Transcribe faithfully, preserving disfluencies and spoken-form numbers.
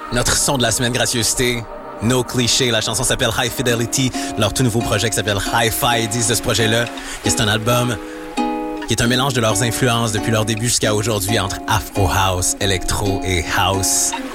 Notre son de la semaine, gracieuseté. No cliché, la chanson s'appelle High Fidelity. Leur tout nouveau projet qui s'appelle Hi-Fi, ils disent de ce projet-là que c'est un album qui est un mélange de leurs influences depuis leur début jusqu'à aujourd'hui entre Afro House, Electro et House.